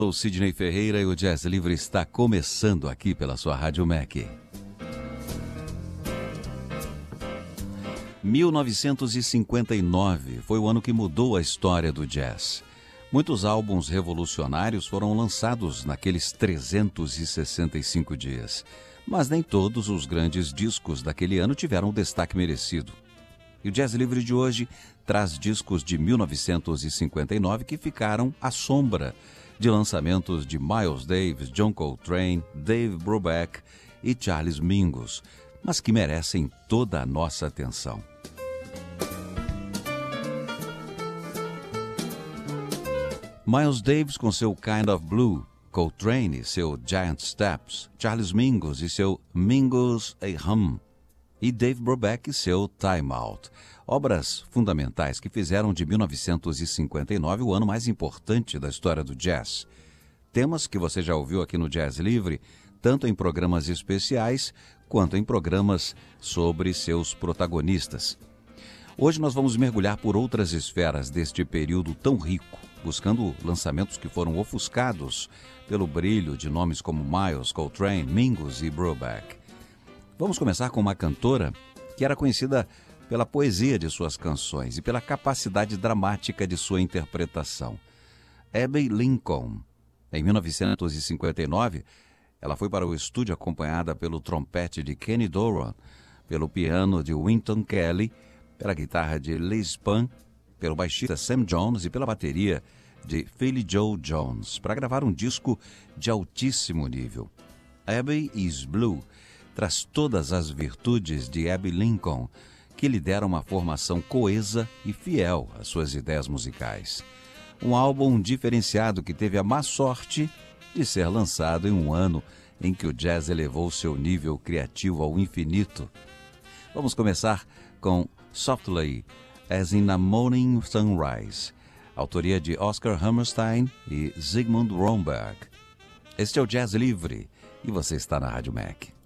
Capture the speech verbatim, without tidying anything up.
Sou Sidney Ferreira e o Jazz Livre está começando aqui pela sua Rádio Mac. mil novecentos e cinquenta e nove foi o ano que mudou a história do jazz. Muitos álbuns revolucionários foram lançados naqueles trezentos e sessenta e cinco dias, mas nem todos os grandes discos daquele ano tiveram o destaque merecido. E o Jazz Livre de hoje traz discos de mil novecentos e cinquenta e nove que ficaram à sombra de lançamentos de Miles Davis, John Coltrane, Dave Brubeck e Charles Mingus, mas que merecem toda a nossa atenção. Miles Davis com seu Kind of Blue, Coltrane e seu Giant Steps, Charles Mingus e seu Mingus a Hum, e Dave Brubeck e seu Time Out. Obras fundamentais que fizeram de mil novecentos e cinquenta e nove o ano mais importante da história do jazz. Temas que você já ouviu aqui no Jazz Livre, tanto em programas especiais quanto em programas sobre seus protagonistas. Hoje nós vamos mergulhar por outras esferas deste período tão rico, buscando lançamentos que foram ofuscados pelo brilho de nomes como Miles, Coltrane, Mingus e Brubeck. Vamos começar com uma cantora que era conhecida pela poesia de suas canções e pela capacidade dramática de sua interpretação. Abbey Lincoln. Em mil novecentos e cinquenta e nove, ela foi para o estúdio acompanhada pelo trompete de Kenny Dorham, pelo piano de Wynton Kelly, pela guitarra de Liz Pan, pelo baixista Sam Jones e pela bateria de Philly Joe Jones, para gravar um disco de altíssimo nível. Abbey is Blue traz todas as virtudes de Abbey Lincoln, que lhe deram uma formação coesa e fiel às suas ideias musicais. Um álbum diferenciado que teve a má sorte de ser lançado em um ano em que o jazz elevou seu nível criativo ao infinito. Vamos começar com Softly, as in a Morning Sunrise, autoria de Oscar Hammerstein e Zygmunt Romberg. Este é o Jazz Livre e você está na Rádio Mac.